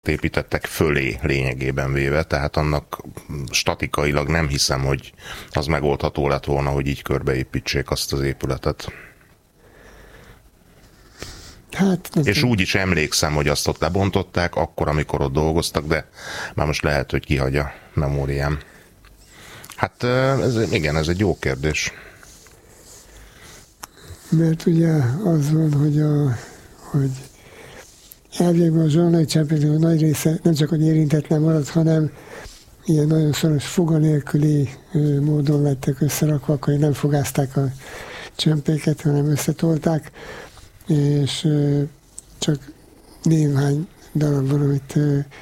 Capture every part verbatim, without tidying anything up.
építettek fölé lényegében véve, tehát annak statikailag nem hiszem, hogy az megoldható lett volna, hogy így körbeépítsék azt az épületet. Hát, és úgy is emlékszem, hogy azt ott lebontották, akkor, amikor ott dolgoztak, de már most lehet, hogy kihagy a memóriám. Hát ez, igen, ez egy jó kérdés. Mert ugye az van, hogy, a, hogy elvégben a zsolnai csempészek nagy része nem csak hogy érintetlen maradt, hanem ilyen nagyon szoros foga nélküli módon lettek összerakva, akkor nem fogázták a csempéket, hanem összetolták, és csak néhány darab van, amit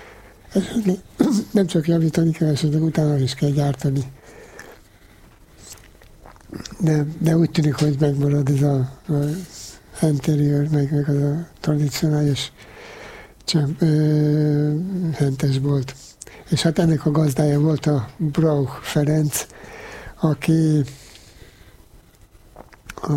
nem csak javítani kell, esetleg utána is kell gyártani. De, de úgy tűnik, hogy megmarad ez a, a interior, meg, meg az a tradicionális csemp, ö, hentesbolt. És hát ennek a gazdája volt a Brauch Ferenc, aki a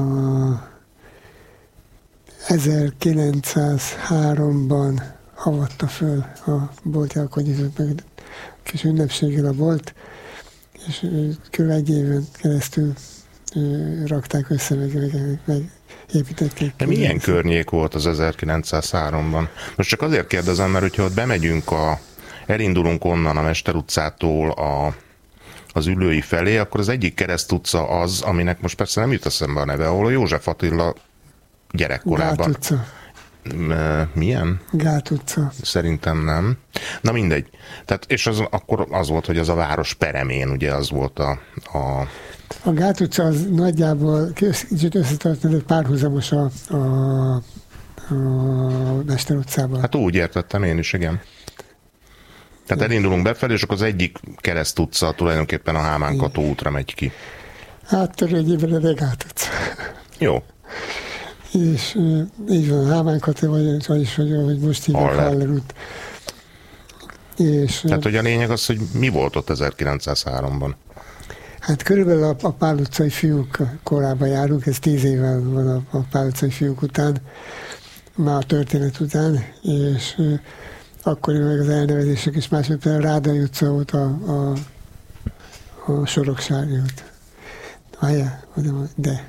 ezerkilencszázháromban avatta föl a boltját, hogy nyitott meg kis ünnepséggel a bolt, és kb. Egy éven keresztül rakták össze, meg, meg, meg építették. De milyen környék volt az ezerkilencszázháromban? Most csak azért kérdezem, mert hogyha ott bemegyünk, a, elindulunk onnan a Mester utcától a, az Üllői felé, akkor az egyik Kereszt utca az, aminek most persze nem jut eszembe a neve, ahol a József Attila gyerekkorában. Gát utca. Milyen? Gát utca. Szerintem nem. Na mindegy. Tehát, és az, akkor az volt, hogy az a város peremén, ugye az volt a... A, a Gát utca az nagyjából kicsit összetartani, párhuzamos a, a, a Mester utcában. Hát úgy értettem én is, igen. Tehát elindulunk befelé, és akkor az egyik Kereszt utca tulajdonképpen a Hámán Kató útra megy ki. Hát törvényében a Gát utca. Jó. És így van, Hámán Kató, vagy, vagyis, hogy, hogy most hívják Haller út. És, tehát, hogy a lényeg az, hogy mi volt ott ezerkilencszázháromban? Hát körülbelül a, a Pál utcai fiúk korában járunk, ez tíz évvel van a, a Pál utcai fiúk után, már a történet után, és uh, akkor meg az elnevezések is mások, például Rádai utca volt a, a, a Soroksári út. Várjál, de...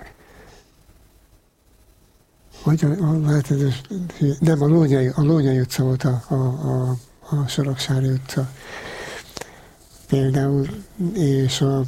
Vagy a, a, hát ez, nem, a Lónyai, a Lónyai utca volt a, a, a, a Soroksári utca. Például, és a,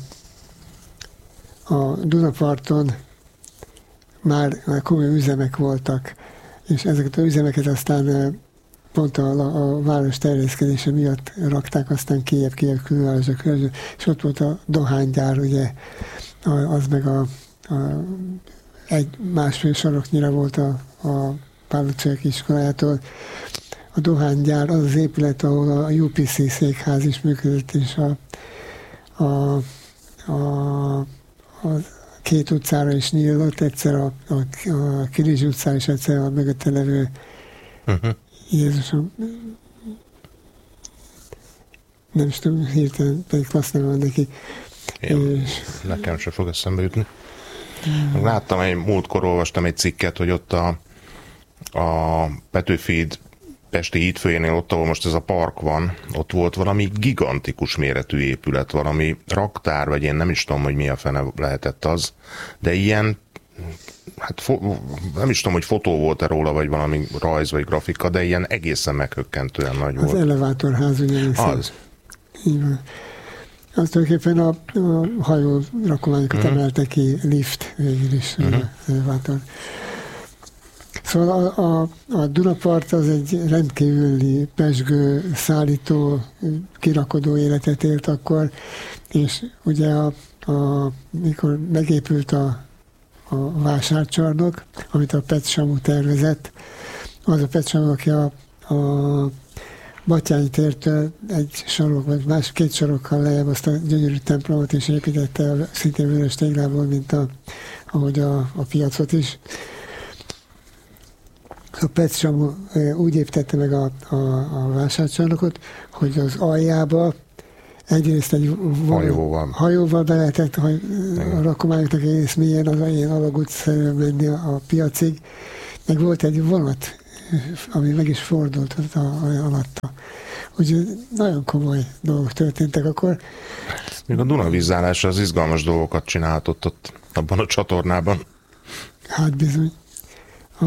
a Dunaparton már, már komoly üzemek voltak, és ezeket az üzemeket aztán pont a, a, a város terjeszkedése miatt rakták aztán kijebb, kijebb külvárosok közül, és ott volt a dohánygyár, ugye, az meg a, a egy másfél saroknyira volt a, a Pál utcai iskolájától. A dohánygyár az az épület, ahol a U P C székház is működött, és a, a, a, a két utcára is nyílott, egyszer a, a, a Kirizsi utcára és egyszer a mögötte levő uh-huh. Jézusom, nem is tudom, hirtelen pedig klassz nem van neki. És... Nekem se fog eszembe jutni. Láttam, egy múltkor olvastam egy cikket, hogy ott a, a Petőfi híd Pesti hídfőjénél, ott, ahol most ez a park van, ott volt valami gigantikus méretű épület, valami raktár, vagy én nem is tudom, hogy mi a fene lehetett az, de ilyen, hát fo- nem is tudom, hogy fotó volt-e róla, vagy valami rajz, vagy grafika, de ilyen egészen meghökkentően nagy az volt. Az elevátorház, ugye? Az. Így van. Az tulajdonképpen a, a hajó rakományokat uh-huh. emelte ki, lift végül is, uh-huh. az elevátor. Szóval a, a, a Dunapart az egy rendkívüli pezsgő, szállító, kirakodó életet élt akkor, és ugye a, a, mikor megépült a, a vásárcsarnok, amit a Pet Samu tervezett, az a Pet Samu, aki a, a Batthyány tértől egy sorok, vagy más két sorokkal lejjebb azt a gyönyörű templomot is építette, szintén vörös téglából, mint a, ahogy a, a piacot is. A Pet Samu úgy építette meg a, a, a vásárcsarnokot, hogy az aljába egyrészt egy hajóval, hajóval be lehetett a, a rakományoknak egész mélyen az ilyen alagútszerűen menni a, a piacig, meg volt egy vonat ami meg is fordult a, a, alatta. Úgyhogy nagyon komoly dolgok történtek akkor. Még a Dunavízzállás az izgalmas dolgokat csinálhatott ott abban a csatornában. Hát bizony. A,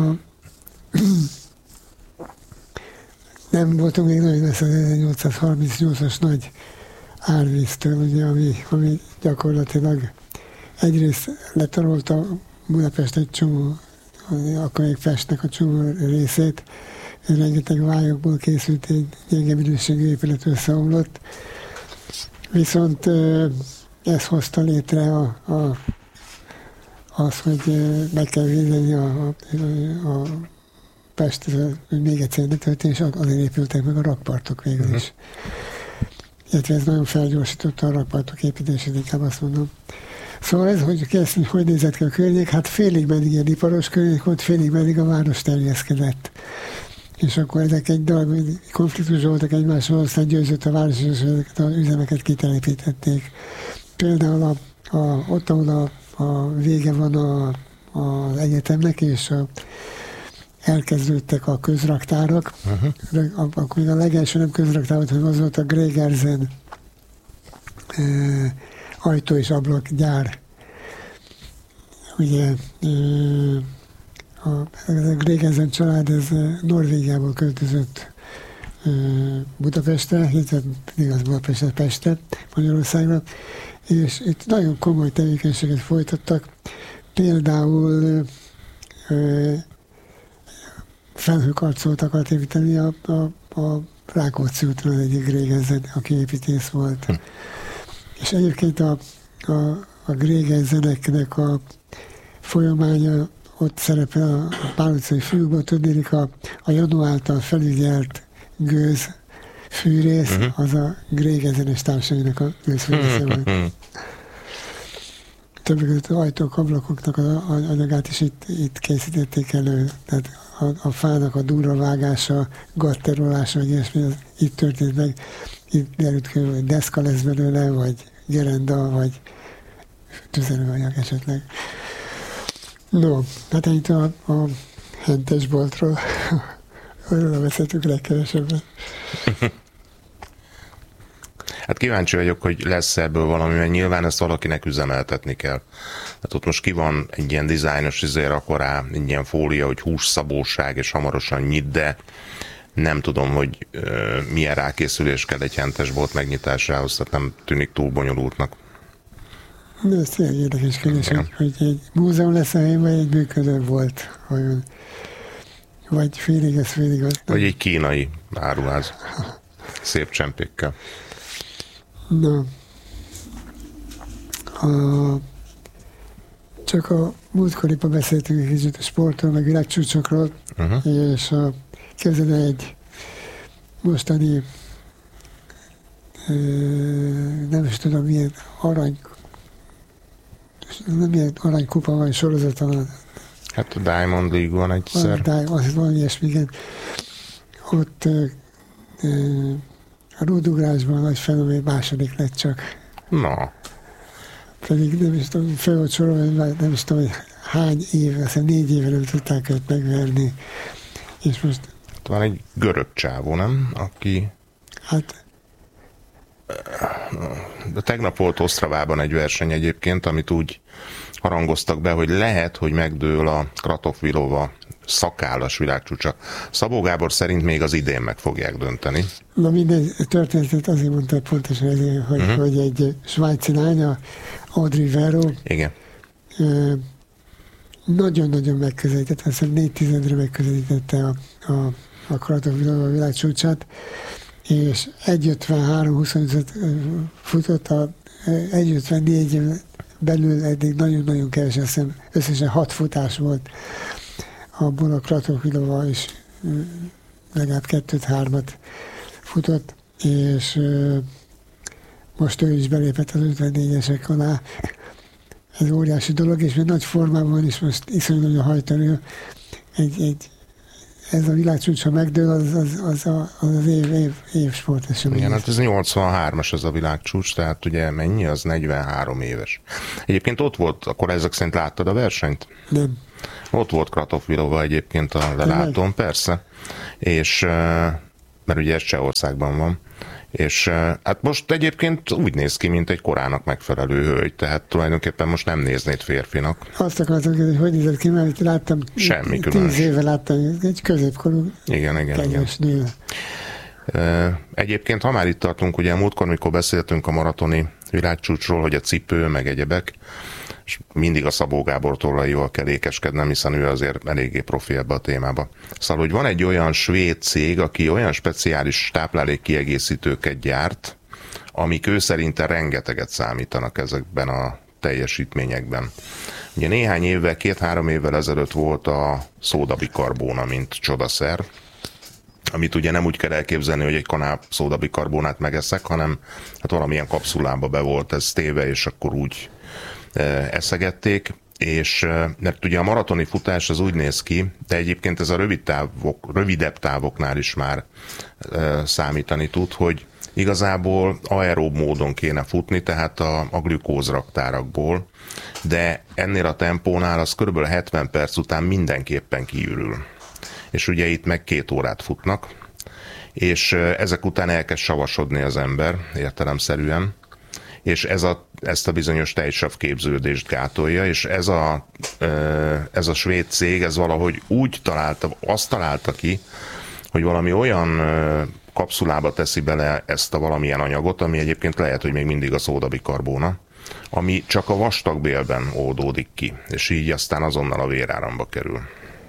nem voltunk még nagyon messze az ezernyolcszázharmincnyolcas nagy árvíztől, ugye, ami, ami gyakorlatilag egyrészt letarolta Budapest egy csomó, akkor még Pestnek a csomó részét, rengeteg vályokból készült egy gyenge minőségű épület összeomlott, viszont ez hozta létre a, a, az, hogy meg kell védeni a, a, a Pest, hogy még egyszer ne történt, és azért épültek meg a rakpartok végül is. Uh-huh. Illetve ez nagyon felgyorsította a rakpartok építését, inkább azt mondom. Szóval ez, hogy kezdni, hogy nézett ki a környék, hát félig meddig ilyen iparos környék volt, félig meddig a város terjeszkedett. És akkor ezek egy darab konfliktus voltak egymással, aztán győzött a város, és ezeket az üzemeket kitelepítették. Például a, a, ott, ahol a, a vége van a, az egyetemnek, és a, elkezdődtek a közraktárak. Uh-huh. Akkor még a legelső nem közraktár volt, hanem az volt a Gregersen e, ajtó és ablak gyár. Ugye e, a, a Gregersen család ez Norvégiából költözött e, Budapestre, illetve igaz Budapestre, Pestre, Magyarországra, és itt nagyon komoly tevékenységet folytattak. Például e, felhőkarcolt akart építeni a, a, a Rákóczi úton az egyik Gregersen, aki építész volt. Hm. És egyébként a, a, a Gregerseneknek a folyamánya ott szerepel a, a Pál utcai fiúkban, tudnék a, a Janó által felügyelt gőz fűrész, uh-huh. az a Gregersenes társaságnak a gőzfűrésze volt. Többek között az ajtók, ablakoknak az anyagát is itt, itt készítették elő. Tehát a, a fának a durva vágása, gatterolása, vagy ilyesmi, az itt történt meg. Itt derült ki, hogy deszka lesz belőle, vagy gerenda, vagy tüzelőanyag esetleg. No, hát ennyit a, a hentes boltról. Arról beszéltünk legkevesebbet. Hát kíváncsi vagyok, hogy lesz ebből valami, mert nyilván ezt valakinek üzemeltetni kell. Hát ott most ki van egy ilyen dizájnos izér, akkor rá egy ilyen fólia, hogy hússzabóság, és hamarosan nyit, de nem tudom, hogy ö, milyen rákészülés kell egy hentesbolt megnyitásához, tehát nem tűnik túl bonyolultnak. De ez tényleg érdekes kérdés, hogy, hogy egy múzeum lesz a helyben, vagy egy működő volt, olyan. Vagy félig ez, félig az. Vagy egy kínai áruház. Szép csempékkel. Na, a, csak a múltkoriban beszéltünk egy kicsit a sportról, meg világcsúcsokról, uh-huh. és a, képzeld el egy mostani, e, nem is tudom milyen arany, nem milyen aranykupa van sorozatban. Hát a Diamond League van egyszer. Van, az van ilyesmi, igen. Ott e, e, a rúdugrásban nagy fenomén második lett csak. Na. Pedig nem is tudom, fel volt sorolva, nem is tudom, hogy hány éve, azt hiszem négy éve nem tudták őt megverni. És most... Van egy görög csávó, nem? Aki... Hát... De tegnap volt Osztravában egy verseny egyébként, amit úgy harangoztak be, hogy lehet, hogy megdől a Kratochvilova szakállas világcsúcsa. Szabó Gábor szerint még az idén meg fogják dönteni. Na mindegy, történetet azért mondta pontosan ezért, hogy, uh-huh. hogy egy svájci lánya, Audrey Vero, igen. nagyon-nagyon megközelítette, azt hiszem négy tizedre megközelítette a, a, a Kratochvilova világcsúcsát, és egy ötvenhárom huszonöt futott, a egy ötvennégy belül eddig nagyon-nagyon kevesen, azt hiszem összesen hat futás volt. Abból a Kratochvilova is legalább kettőt-hármat futott, és most ő is belépett az ötvennégyesek alá. Ez óriási dolog, és még nagy formában is most iszonyú nagy a hajtani. Egy, egy, ez a világcsúcs, ha megdől, az az, az, az, az év, év, év sportesemény. Igen, hát ez nyolcvanhármas ez a világcsúcs, tehát ugye mennyi? Az negyvenhárom éves. Egyébként ott volt, akkor ezek szerint láttad a versenyt? Nem. Ott volt Kratochvilova egyébként a lelátón, persze, és mert ugye ez Csehországban van, és hát most egyébként úgy néz ki, mint egy korának megfelelő hölgy, tehát tulajdonképpen most nem néznéd férfinak. Azt akartam, hogy hogy nézett ki, mert láttam, semmi tíz különös. éve láttam, egy középkorú igen, igen, kedves nő. Egyébként, ha már itt tartunk, ugye múltkor, mikor beszéltünk a maratoni világcsúcsról, hogy a cipő, meg egyebek, és mindig a Szabó Gábor tollaival kell ékeskednem, hiszen ő azért eléggé profi ebbe a témába. Szóval, hogy van egy olyan svéd cég, aki olyan speciális táplálékkiegészítőket gyárt, amik ő szerinte rengeteget számítanak ezekben a teljesítményekben. Ugye néhány évvel, két-három évvel ezelőtt volt a szódabikarbóna, mint csodaszer, amit ugye nem úgy kell elképzelni, hogy egy kanál szódabikarbónát megeszek, hanem hát valamilyen kapszulába be volt ez téve, és akkor úgy eszegették, és mert ugye a maratoni futás az úgy néz ki, de egyébként ez a rövid távok, rövidebb távoknál is már számítani tud, hogy igazából aerób módon kéne futni, tehát a, a glükózraktárakból, de ennél a tempónál az kb. hetven perc után mindenképpen kiürül. És ugye itt meg két órát futnak, és ezek után elkezd savasodni az ember értelemszerűen, és ez a, ezt a bizonyos tejsav képződést gátolja, és ez a, ez a svéd cég, ez valahogy úgy találta, azt találta ki, hogy valami olyan kapszulába teszi bele ezt a valamilyen anyagot, ami egyébként lehet, hogy még mindig a szódabikarbóna, ami csak a vastagbélben oldódik ki, és így aztán azonnal a véráramba kerül.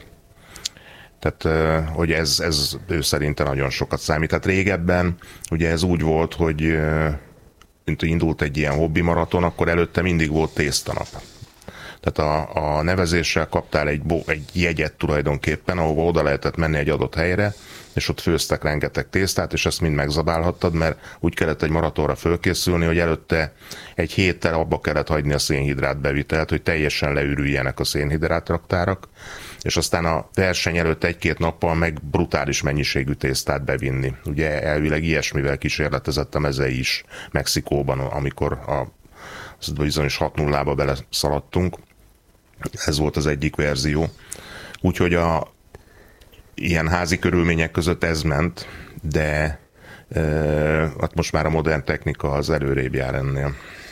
Tehát, hogy ez, ez ő szerinte nagyon sokat számít. Tehát régebben ugye ez úgy volt, hogy mint indult egy ilyen hobbi maraton, akkor előtte mindig volt tésztanap. Tehát a, a nevezéssel kaptál egy, egy jegyet tulajdonképpen, ahova oda lehetett menni egy adott helyre, és ott főztek rengeteg tésztát, és ezt mind megzabálhattad, mert úgy kellett egy maratonra fölkészülni, hogy előtte egy héttel abba kellett hagyni a szénhidrát bevitelt, hogy teljesen leürüljenek a szénhidrátraktárak, és aztán a verseny előtt egy-két nappal meg brutális mennyiségű tésztát bevinni. Ugye elvileg ilyesmivel kísérletezett a Mezei is Mexikóban, amikor a az bizonyos hat nullába beleszaladtunk. Ez volt az egyik verzió. Úgyhogy a ilyen házi körülmények között ez ment, de e, hát most már a modern technika az előrébb jár ennél.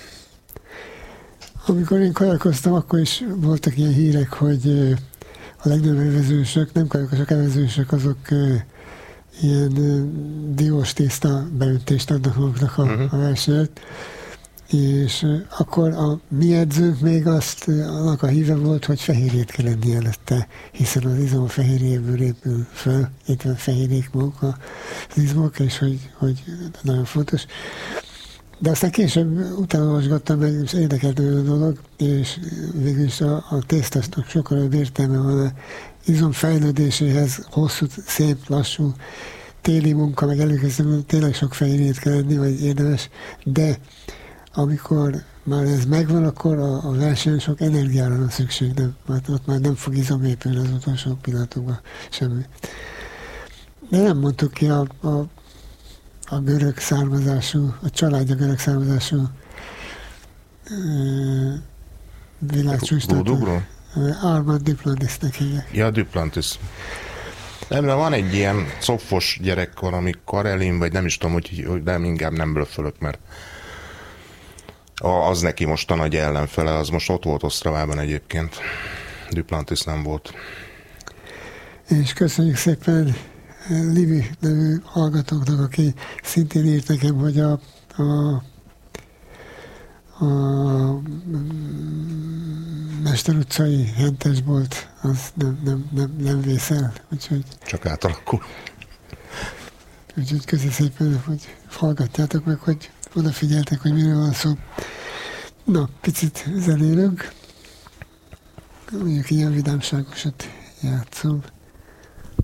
Amikor én kajakoztam, akkor is voltak ilyen hírek, hogy a legnagyobb evezősök, nem kajak, evezősök, azok ilyen diós tészta beöntést adnak maguknak a, uh-huh. a versenyt. És akkor a mi edzőnk még azt, annak a híve volt, hogy fehérjét kell enni előtte, hiszen az izom a fehérjéből épül föl, itt van fehérjék maguk az izmok, és hogy, hogy nagyon fontos. De aztán később utána olvasgattam meg, és érdekelt a dolog, és végülis a, a tésztának sokkal jobb értelme van az izom fejlődéséhez, hosszú, szép, lassú téli munka, meg előkezdem, tényleg sok fehérjét kell enni, vagy érdemes, de amikor már ez megvan, akkor a, a versenyen sok energiára van szükség, nem, mert ott már nem fog izom épülni az utolsó pillanatokban semmi. De nem mondtuk ki a, a, a görög származású, a családja görög származású világcsúcsot. Armand Duplantisnek hívják. Ja, Duplantis. Nem, van egy ilyen szofos gyerek, valami Karelin, vagy nem is tudom, hogy nem, inkább nem blöffölök, mert az neki most a nagy ellenfele, az most ott volt Osztravában egyébként. Duplantis nem volt. És köszönjük szépen Livi nevű hallgatóknak, aki szintén írt nekem, hogy a, a, a Mester utcai hentesbolt az nem, nem, nem, nem vészel. Úgyhogy, csak átalakul. Úgyhogy köszönjük szépen, hogy hallgatjátok meg, hogy odafigyeltek, hogy miről van szó. Na, picit zenélünk. Mondjuk ilyen vidámságosat játszom.